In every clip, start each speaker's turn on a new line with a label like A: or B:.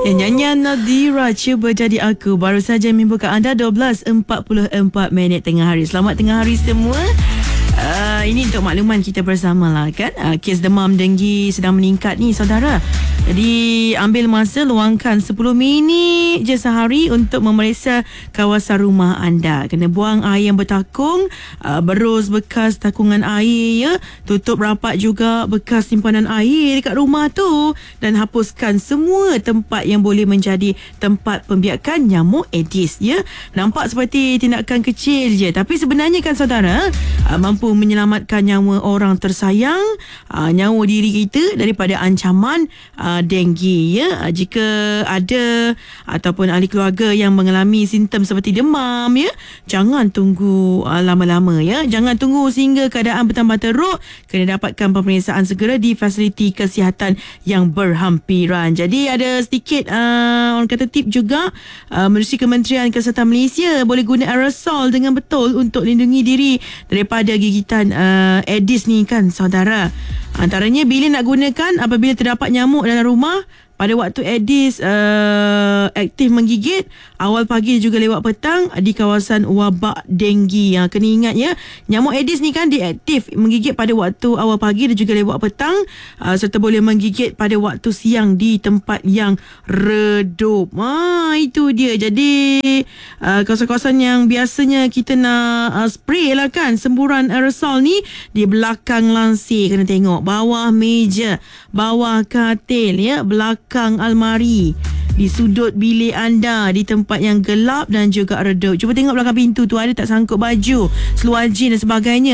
A: Ya, nyanyian Nadira Cuba Jadi Aku baru saja membuka anda 12.44 tengah hari. Selamat tengah hari semua. Ini untuk makluman kita bersama lah kan. Kes demam denggi sedang meningkat ni saudara. Jadi ambil masa, luangkan 10 minit je sehari untuk memeriksa kawasan rumah anda. Kena buang air yang bertakung, berus bekas takungan air ya. Tutup rapat juga bekas simpanan air dekat rumah tu. Dan hapuskan semua tempat yang boleh menjadi tempat pembiakan nyamuk Aedes ya. Nampak seperti tindakan kecil je, tapi sebenarnya kan saudara, mampu menyelamatkan nyawa orang tersayang, nyawa diri kita daripada ancaman denggi ya. Jika ada ataupun ahli keluarga yang mengalami simptom seperti demam ya, jangan tunggu lama-lama ya. Jangan tunggu sehingga keadaan bertambah teruk. Kena dapatkan pemeriksaan segera di fasiliti kesihatan yang berhampiran. Jadi ada sedikit orang kata tip juga, menerusi Kementerian Kesihatan Malaysia boleh guna aerosol dengan betul untuk lindungi diri daripada gigitan Aedes ni kan saudara. Antaranya bila nak gunakan apabila terdapat nyamuk dalam rumah pada waktu Aedes aktif menggigit, awal pagi juga lewat petang di kawasan wabak denggi. Kena ingat ya, nyamuk Aedes ni kan dia aktif menggigit pada waktu awal pagi dan juga lewat petang, serta boleh menggigit pada waktu siang di tempat yang redup. Itu dia. Jadi kawasan-kawasan yang biasanya kita nak spray lah kan, semburan aerosol ni di belakang lansir. Kena tengok bawah meja, bawah katil ya, belakang almari, di sudut bilik anda, di tempat yang gelap dan juga redup. Cuba tengok belakang pintu tu, ada tak sangkut baju, seluar jeans dan sebagainya.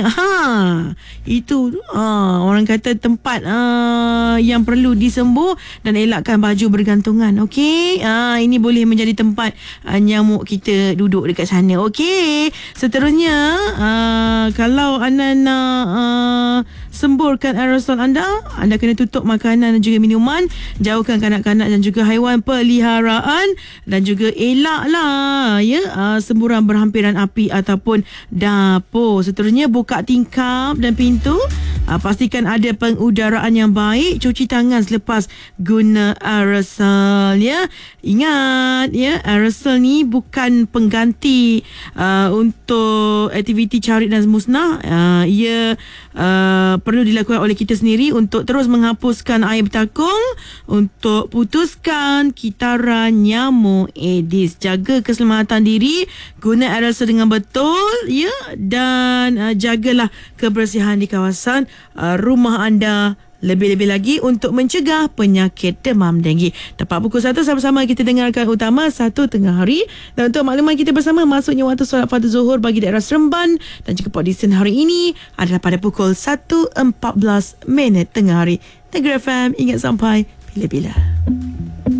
A: Itu orang kata tempat yang perlu disembuh, dan elakkan baju bergantungan. Okey, ini boleh menjadi tempat nyamuk kita duduk dekat sana. Okey, seterusnya kalau anda nak semburkan aerosol anda kena tutup makanan dan juga minuman, jauhkan kanak-kanak dan juga haiwan peliharaan, dan juga elaklah ya semburan berhampiran api ataupun dapur. Seterusnya buka tingkap dan pintu, pastikan ada pengudaraan yang baik, cuci tangan selepas guna aerosol ya. Ingat ya, aerosol ni bukan pengganti untuk aktiviti cari dan musnah. Ia perlu dilakukan oleh kita sendiri untuk terus menghapuskan air bertakung, untuk putuskan kitaran nyamuk Aedes. Jaga keselamatan diri, guna aerosol dengan betul ya, dan jagalah kebersihan di kawasan rumah anda. Lebih-lebih lagi untuk mencegah penyakit demam denggi. Tepat pukul 1 sama-sama kita dengarkan utama 1 tengah hari. Dan untuk makluman kita bersama, masuknya waktu solat fardu zuhur bagi daerah Seremban dan juga Port Dickson hari ini adalah pada pukul 1.14 tengah hari. Negeri FM, ingat sampai bila-bila.